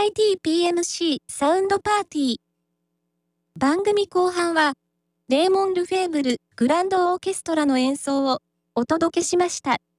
RITPMC サウンドパーティー。番組後半は、レーモン・ルフェーブルグランドオーケストラの演奏をお届けしました。